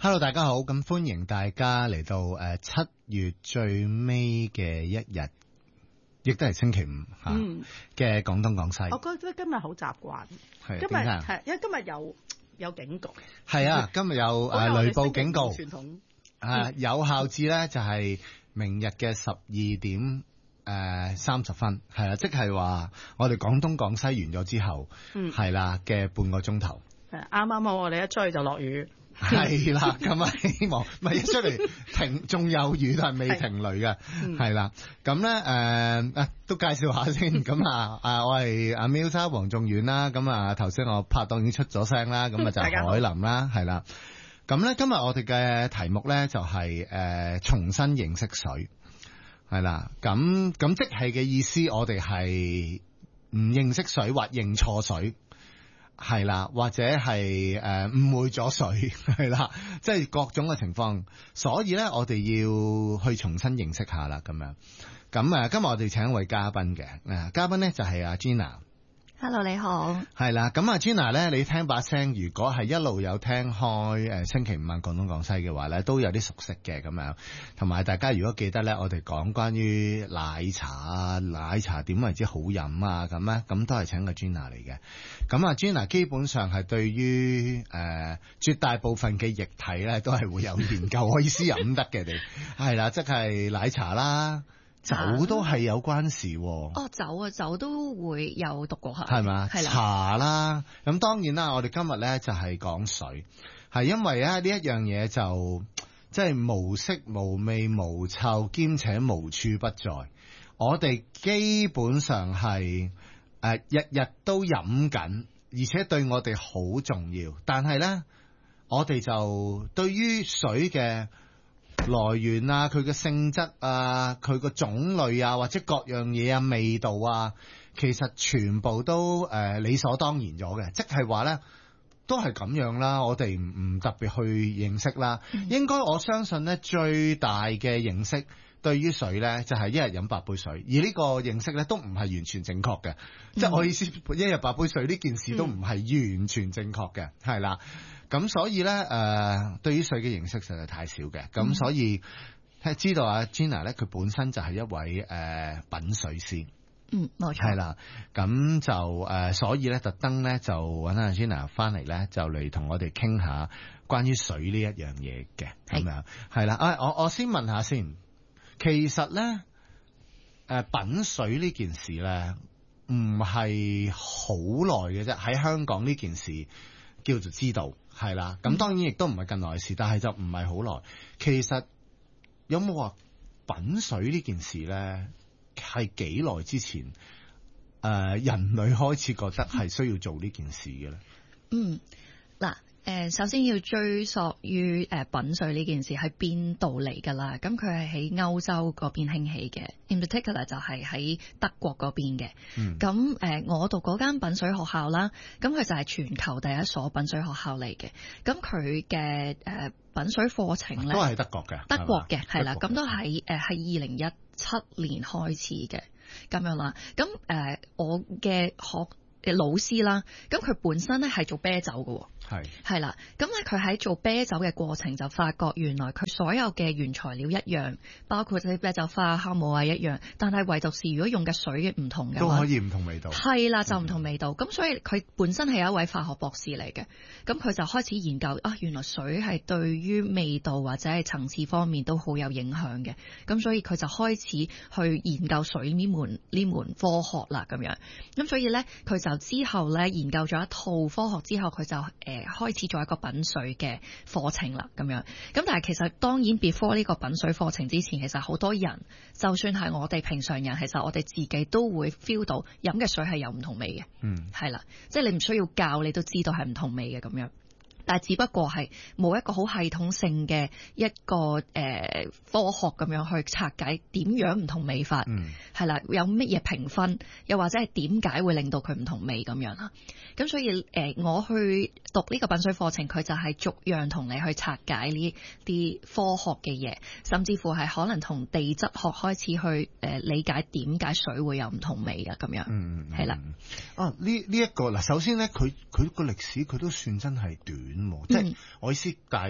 Hello， 大家好，咁歡迎大家嚟到7月最尾嘅一日，亦都係星期五嘅廣東廣西。 我覺得今日好習慣， 係今日係因為今日有警告， 係啊，今日有雷暴警告， 傳統有效至咧就係明日嘅12點30分，係啦，即係話我哋廣東廣西完咗之後，係啦嘅半個鐘頭。 啱啱好，我哋一出去就落雨。 係啦，咁啊希望咪一出嚟停，仲有雨但係未停雷嘅，係啦。咁咧都介紹下先。咁我係阿 Milsa 黃仲遠啦。咁啊頭先我拍檔已經出咗聲啦。咁啊就係海林啦，係啦。咁咧今日我哋嘅題目咧就係重新認識水，係啦。咁即係嘅意思，我哋係唔認識水或認錯水。係啦，或者係誤會咗水，係啦，即係各種嘅情況，所以咧我哋要去重新認識下啦，咁樣。咁今日我哋請一位嘉賓嘅，嘉賓咧就係阿 Gina。Hello， 你好。 係啦，咁阿 Gina 咧，你聽把聲，如果係一路有聽開星期五晚廣東廣西嘅話咧，都有啲熟悉嘅咁樣。同埋大家如果記得咧，我哋講關於奶茶點為之好飲啊咁咧，咁都係請個 Gina 嚟嘅。咁啊 Gina 基本上係對於絕大部分嘅液體咧都係會有研究，可以私飲得嘅。你係啦，即係奶茶啦。酒都係有關事酒都會有讀過下， 係嘛？茶啦，咁當然啦，我哋今日咧就係講水，係因為呢一樣嘢就即係無色無味無臭，兼且無處不在。我哋基本上係日日都飲緊，而且對我哋好重要。但係咧，我哋就對於水嘅來源啊，佢嘅性質啊，佢個種類啊，或者各樣嘢啊，味道啊，其實全部都理所當然咗嘅，即係話咧都係咁樣啦，我哋唔特別去認識啦。應該我相信咧最大嘅認識對於水咧就係一日飲8杯水，而呢個認識咧都唔係完全正確嘅，即係我意思一日8杯水呢件事都唔係完全正確嘅，係啦。咁所以咧對於水嘅認識實在太少嘅，咁所以知道阿 Gina 咧佢本身就係一位品水師， 冇錯， 係啦。咁就所以咧特登咧就揾阿 Gina 翻嚟咧就嚟同我哋傾下關於水呢一樣嘢嘅，咁樣係啦。我先問下先，其實咧品水呢件事咧唔係好耐嘅啫，喺香港呢件事叫做知道。係啦，咁當然亦都唔係近來事，但係就唔係好耐。其實有冇話品水呢件事咧，係幾耐之前人類開始覺得係需要做呢件事嘅咧？ 首先要追溯於品水呢件事係邊度嚟㗎啦？咁佢係喺歐洲嗰邊興起嘅 ，in particular 就係喺德國嗰邊嘅。咁我讀嗰間品水學校啦，咁佢就係全球第一所品水學校嚟嘅。咁佢嘅品水課程咧， 都係德國嘅， 德國嘅係啦，咁都係2017年開始嘅咁樣啦。咁我嘅老師啦，咁佢本身咧係做啤酒嘅，係啦，咁咧佢喺做啤酒嘅過程就發覺原來佢所有嘅原材料一樣，包括啲啤酒花、酵母啊一樣，但係唯獨是如果用嘅水唔同嘅話， 都可以唔同味道， 係啦，就唔同味道。咁所以佢本身係一位化學博士嚟嘅，咁佢就開始研究原來水係對於味道或者係層次方面都好有影響嘅，咁所以佢就開始去研究水呢門科學啦，咁樣。咁所以咧佢就之後咧研究咗一套科學之後，佢就開始做一個品水嘅課程啦，咁樣。咁但係其實當然 before 呢個品水課程之前，其實好多人就算係我哋平常人，其實我哋自己都會 feel 到飲嘅水係有唔同味嘅，係啦，即係你唔需要教你都知道係唔同味嘅咁樣。但係只不過係冇一個好系統性嘅一個科學咁樣去拆解點樣唔同味法，係啦，有乜嘢評分，又或者係點解會令到佢唔同味咁樣啦。咁所以我去讀呢個品水課程，佢就係逐樣同你去拆解呢啲科學嘅嘢，甚至乎係可能同地質學開始去理解點解水會有唔同味啊咁樣，係啦。呢一個嗱，首先咧，佢個歷史佢都算真係短。即係我意思大概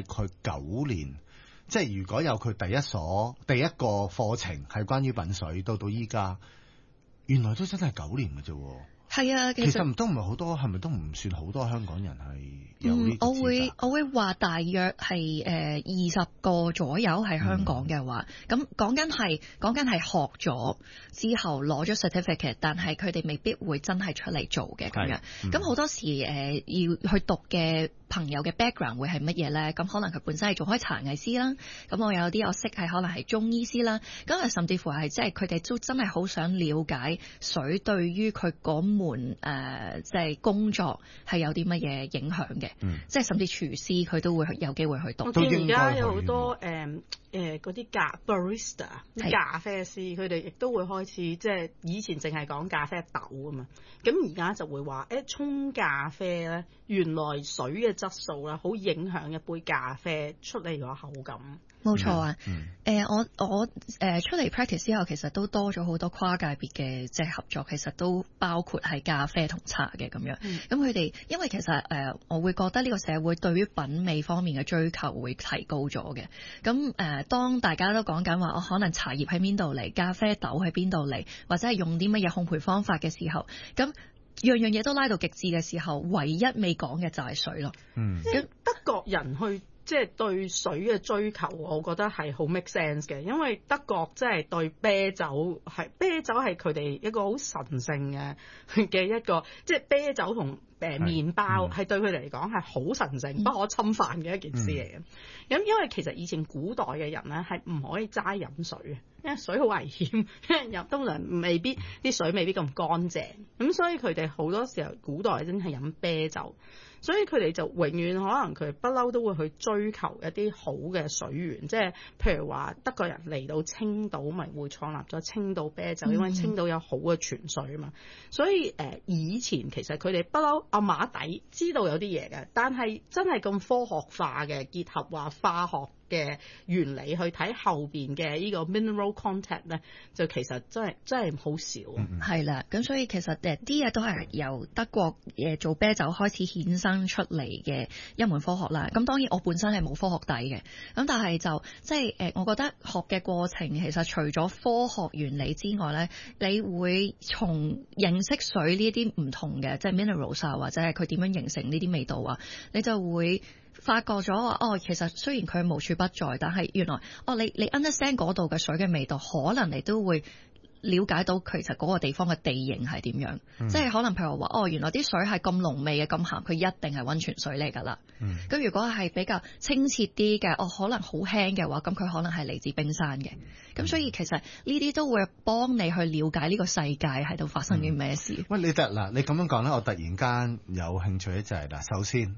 9年，即係如果有佢第一個課程係關於品水，到依家，原來都真係9年嘅啫。 係啊， 其實唔係好多，係咪都唔算好多香港人係有呢個資格？ 我會話大約係20個左右係香港嘅話，咁講緊係學咗之後攞咗 certificate， 但係佢哋未必會真係出嚟做嘅咁樣。咁好多時要去讀嘅朋友嘅 background 會係乜嘢咧？咁可能佢本身係做開茶藝師啦，咁我有啲我識係可能係中醫師啦，咁啊甚至乎係即係佢哋都真係好想了解水對於佢嗰門即係工作係有啲乜嘢影響嘅，即係甚至廚師佢都會有機會去讀。 我見而家有好多嗰啲barista 咖啡師，佢哋亦都會開始即係以前淨係講咖啡豆啊嘛，咁而家就會話沖咖啡咧，原來水嘅質素啦，好影響一杯咖啡出嚟個口感。 冇錯啊，我出嚟 practice 之後，其實都多咗好多跨界別嘅即係合作，其實都包括係咖啡同茶嘅咁樣。咁佢哋因為其實我會覺得呢個社會對於品味方面嘅追求會提高咗嘅。咁當大家都講緊話，可能茶葉喺邊度嚟，咖啡豆喺邊度嚟，或者係用啲乜嘢烘焙方法嘅時候，咁樣嘢都拉到極致嘅時候，唯一未講嘅就係水咯。 即係德國人去。即係對水嘅追求，我覺得係好 make sense 嘅，因為德國即係對啤酒係佢哋一個好神聖嘅一個，即係啤酒同麵包係對佢哋嚟講係好神聖、不可侵犯嘅一件事嚟嘅。咁因為其實以前古代嘅人咧係唔可以齋飲水嘅，因為水好危險，因為通常啲水未必咁乾淨，咁所以佢哋好多時候古代真係飲啤酒。所以佢哋就永遠可能佢不嬲都會去追求一啲好嘅水源，即係譬如話德國人嚟到青島咪會創立咗青島啤酒，因為青島有好嘅泉水啊嘛。所以以前其實佢哋不嬲阿馬底知道有啲嘢嘅，但係真係咁科學化嘅結合話化學嘅原理去睇後邊嘅呢個 mineral content 咧，就其實真係好少。 係啦，咁所以其實啲嘢都係由德國做啤酒開始衍生出嚟嘅一門科學啦。咁當然我本身係冇科學底嘅，咁但係就即係我覺得學嘅過程其實除咗科學原理之外咧，你會從認識水呢啲唔同嘅即係 minerals 啊，或者係佢點樣形成呢啲味道啊，你就會發覺咗話其實雖然佢無處不在，但係原來你 understand 嗰度嘅水嘅味道，可能你都會了解到其實嗰個地方嘅地形係點樣，即係可能譬如話原來啲水係咁濃味嘅咁鹹，佢一定係溫泉水嚟㗎啦。咁如果係比較清澈啲嘅，可能好輕嘅話，咁佢可能係嚟自冰山嘅。咁所以其實呢啲都會幫你去了解呢個世界喺度發生啲咩事。 喂，你咁樣講咧，我突然間有興趣咧，就係首先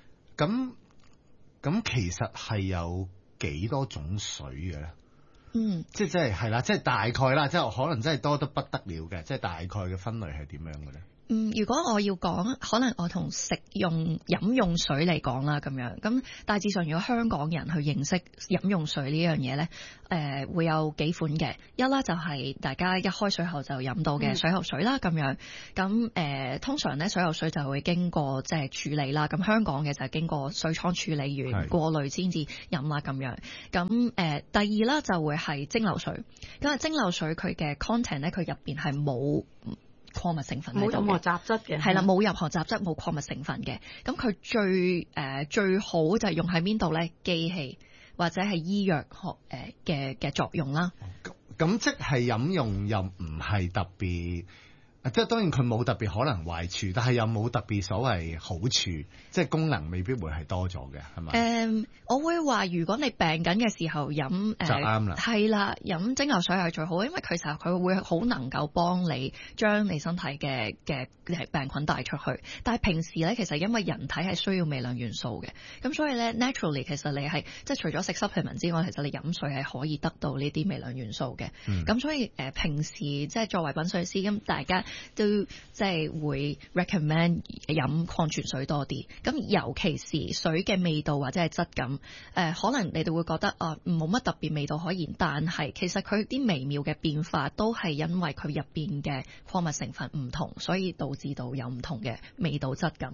咁其實係有幾多種水嘅咧？即係啦，即係大概啦，即係可能真係多得不得了嘅，即係大概嘅分類係點樣嘅咧？ 如果我要講，可能我同飲用水嚟講啦，咁樣咁大致上，如果香港人去認識飲用水呢樣嘢咧，會有幾款嘅。一啦就係大家一開水喉就飲到嘅水喉水啦，咁樣咁通常咧水喉水就會經過即係處理啦。咁香港嘅就係經過水廠處理完過濾先至飲啦，咁樣咁第二啦就會係蒸餾水。咁蒸餾水佢嘅 content 咧，佢入邊係冇礦物成分喺度嘅，冇任何雜質嘅，係啦，冇任何雜質，冇礦物成分嘅。咁佢最好就係用喺邊度咧？機器或者係醫藥學嘅作用啦。 咁即係飲用又唔係特別。即係當然佢冇特別可能壞處，但係又冇特別所謂好處，即係功能未必會係多咗嘅，係咪？ 我會話如果你病緊嘅時候飲就啱啦， 係啦，飲蒸餾水係最好，因為其實佢會好能夠幫你將你身體嘅病菌帶出去。但係平時咧，其實因為人體係需要微量元素嘅，咁所以咧 naturally 其實你係即係除咗食 supplement 之外，其實你飲水係可以得到呢啲微量元素嘅。咁所以平時即係作為品水師，咁大家都即係會 recommend 飲礦泉水多啲，咁尤其是水嘅味道或者係質感，可能你哋會覺得冇乜特別味道可言，但係其實佢啲微妙嘅變化都係因為佢入邊嘅礦物成分唔同，所以導致到有唔同嘅味道質感。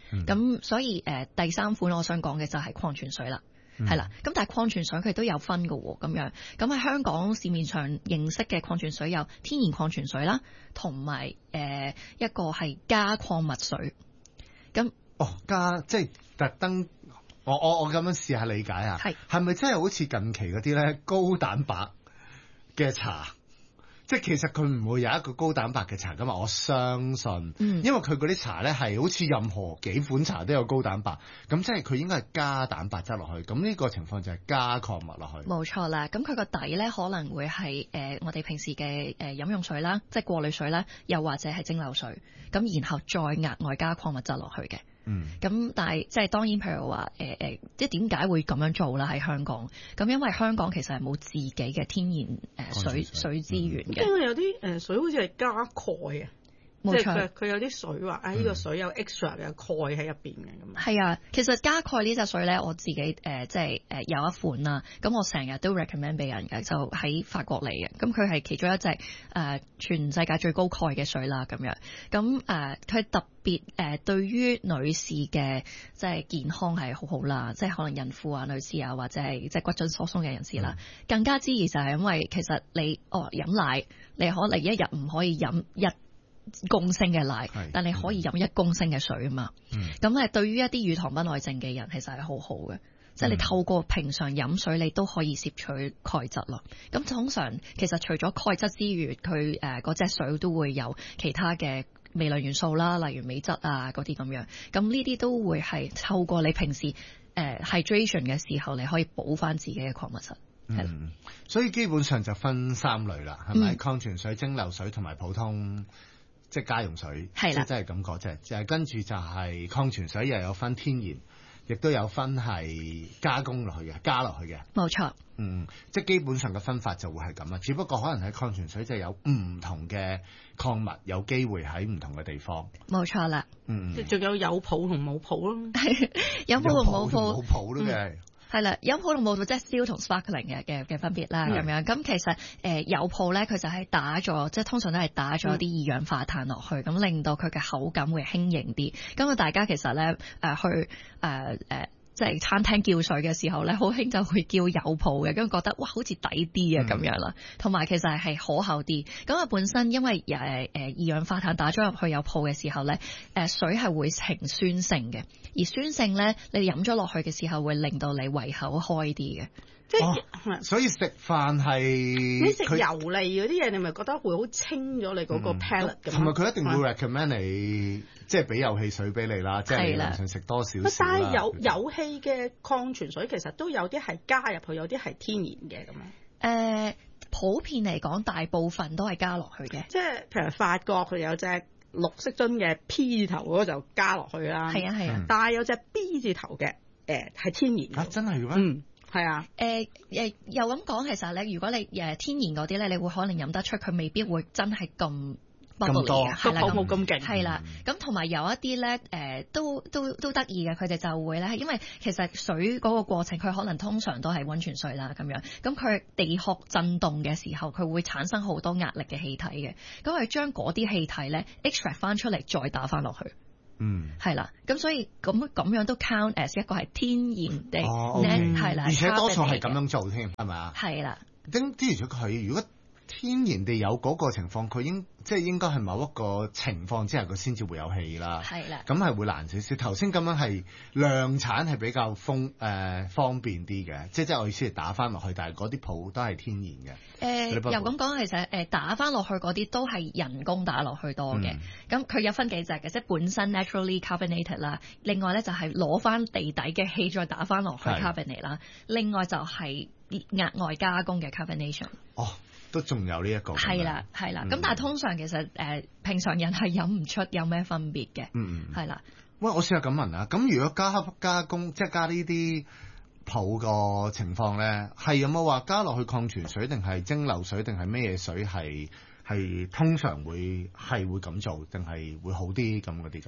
咁所以第三款我想講嘅就係礦泉水啦。係啦，咁但係礦泉水佢都有分㗎喎，咁樣咁喺香港市面上認識嘅礦泉水有天然礦泉水啦，同埋一個係加礦物水。咁加即係特登，我咁樣試下理解啊，係咪真係好似近期嗰啲咧高蛋白嘅茶？即係其實佢唔會有一個高蛋白嘅茶㗎嘛，我相信，因為佢嗰啲茶咧係好似任何幾款茶都有高蛋白，咁即係佢應該係加蛋白質落去，咁呢個情況就係加礦物落去。冇錯啦，咁佢個底咧可能會係我哋平時嘅飲用水啦，即係過濾水啦，又或者係蒸餾水，咁然後再額外加礦物質落去嘅。咁但係即係當然，譬如話即係點解會咁樣做啦？喺香港，咁因為香港其實係冇自己嘅天然水資源嘅， 因為有啲水好似係加鈣啊。即係佢有啲水話，呢個水有 extra 嘅鈣喺入邊嘅咁。 係啊，其實加鈣呢隻水咧，我自己即係有一款啦。咁我成日都 recommend 俾人嘅，就喺法國嚟嘅。咁佢係其中一隻全世界最高鈣嘅水啦。咁樣咁佢特別對於女士嘅即係健康係好好啦。即係可能孕婦啊、女士啊，或者係即係骨質疏鬆嘅人士啦。更加之義就係因為其實你飲奶，你可能一日唔可以飲1公升嘅奶，但你可以飲1公升嘅水啊嘛。咁對於一啲乳糖不耐症嘅人，其實係好好嘅。即係你透過平常飲水，你都可以攝取鈣質咯。咁通常其實除咗鈣質之餘，佢嗰隻水都會有其他嘅微量元素啦，例如鎂質啊嗰啲咁樣。咁呢啲都會係透過你平時hydration 嘅時候，你可以補翻自己嘅礦物質。 所以基本上就分3類啦，係咪？礦泉水、蒸餾水同埋普通。即係家用水，即係真係咁講，就係跟住就係礦泉水又有分天然，亦都有分係加工落去嘅，加落去嘅。 冇錯。 即係基本上嘅分法就會係咁啦，只不過可能喺礦泉水就有唔同嘅礦物，有機會喺唔同嘅地方。 冇錯啦。 仲有泡同冇泡咯。 有泡同冇泡。 冇泡都嘅。 係啦，有泡同冇泡即係 still 同 sparkling 嘅分別啦，咁樣。咁其實有泡咧，佢就係打咗，即係通常都係打咗啲二氧化碳落去，咁令到佢嘅口感會輕盈啲。咁大家其實咧去即係餐廳叫水嘅時候咧，好興就會叫有泡嘅，咁覺得哇好似抵啲啊咁樣啦。同埋其實係可口啲。咁本身因為二氧化碳打咗入去有泡嘅時候咧，水係會呈酸性嘅，而酸性咧你飲咗落去嘅時候會令到你胃口開啲嘅。 即係， 所以食飯係你食油膩嗰啲嘢，你咪覺得會好清咗你嗰個 palate 咁。 同埋佢一定會 recommend 你，即係俾有氣水俾你啦，即係你唔想食多少少。 但係有氣嘅礦泉水其實都有啲係加入去，有啲係天然嘅咁樣。 普遍嚟講，大部分都係加落去嘅。 即係譬如法國佢有隻綠色樽嘅 P 字頭嗰個就加落去啦。 係啊。 但係有隻 B 字頭嘅係天然嘅。 真係嘅咩？ 係啊， 又咁講，其實咧，如果你天然嗰啲咧，你會可能飲得出，佢未必會真係咁咁多， 係啦， 冇咁勁， 係啦。咁同埋有一啲咧，都得意嘅，佢哋就會咧，因為其實水嗰個過程，佢可能通常都係溫泉水啦，咁樣。咁佢地殼震動嘅時候，佢會產生好多壓力嘅氣體嘅。咁佢將嗰啲氣體咧 extract 翻出嚟，再打翻落去。係啦，咁所以咁樣都 count as 一個係天然地，係啦， 而且多數係咁樣做添，係咪啊？ 係啦， 之前佢如果天然地有嗰個情況，佢即係應該係某一個情況之下，佢先至會有氣啦。 係啦， 咁係會難少少。頭先咁樣係量產係比較方便啲嘅，即係我意思係打翻落去，但係嗰啲泡都係天然嘅。 又咁講，其實打翻落去嗰啲都係人工打落去多嘅。咁佢有分幾隻嘅，即係本身 naturally carbonated 啦，另外咧就係攞翻地底嘅氣再打翻落去 carbonate 啦，另外就係額外加工嘅 carbonation。 都仲有呢一個。 係啦。咁但係通常其實平常人係飲唔出有咩分別嘅。係啦。 喂，我試下咁問啊，咁如果加工即係加呢啲泡個情況咧，係有冇話加落去礦泉水定係蒸餾水定係咩嘢水係通常會咁做，定係會好啲咁嗰啲㗎？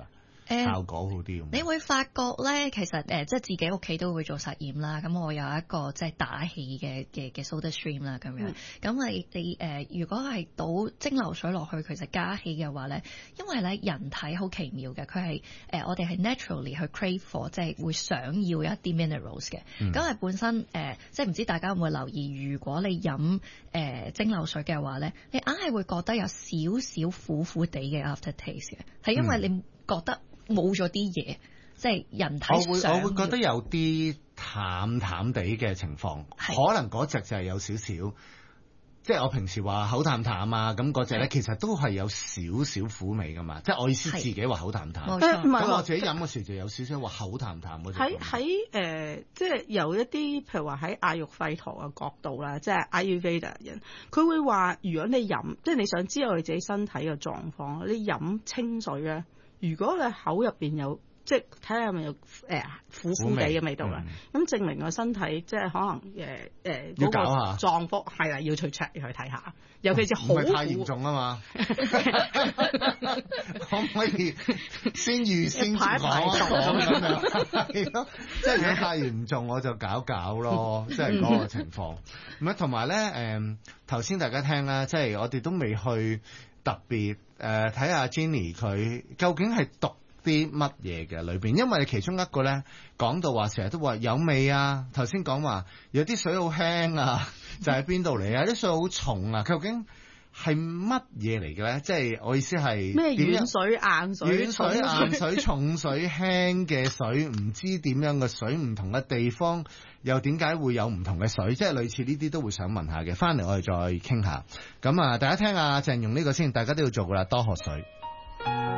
效果好啲。 你會發覺咧，其實即係自己屋企都會做實驗啦。咁我有一個即係打氣嘅 soda stream 啦，咁樣。咁你如果係倒蒸餾水落去，其實加氣嘅話咧，因為咧人體好奇妙嘅，佢係我哋係 naturally 去 crave for，即係會想要一啲 minerals 嘅。咁係本身即係唔知大家有冇留意，如果你飲蒸餾水嘅話咧，你硬係會覺得有少少苦苦地嘅 aftertaste 嘅，係因為你覺得冇咗啲嘢，即係人體我會覺得有啲淡淡地嘅情況，可能嗰隻就係有少少，即係我平時話口淡淡啊，咁嗰隻咧其實都係有少少苦味噶嘛，即係我意思自己話口淡淡，咁我自己飲嘅時就有少少話口淡淡嗰隻。 喺即係有一啲譬如話喺阿育吠陀嘅角度啦，即係 Ayurveda 人，佢會話如果你飲，即係你想知道你自己身體嘅狀況，你飲清水咧。如果你口入邊有，即係睇下係咪有苦苦地嘅味道啦，咁證明個身體即係可能要搞下狀況係啦，要去 check 去睇下，尤其是好唔係太嚴重啊嘛，可唔可以先預先排一排咁樣？即係如果太嚴重，我就搞咯，即係嗰個情況。咁啊，同埋咧頭先大家聽啦，即係我哋都未去特別睇下 Jenny 佢究竟係讀啲乜嘢嘅裏邊，因為其中一個咧講到話成日都話有味啊，頭先講話有啲水好輕啊，就係邊度嚟啊？啲水好重啊，究竟係乜嘢嚟嘅咧？即係我意思係咩軟水、硬水、 軟水、硬水、重水、輕嘅水，唔知點樣嘅水，唔同嘅地方又點解會有唔同嘅水？即係類似呢啲都會想問下嘅。翻嚟我哋再傾下。咁啊，大家聽下鄭融呢個先，大家都要做噶啦，多喝水。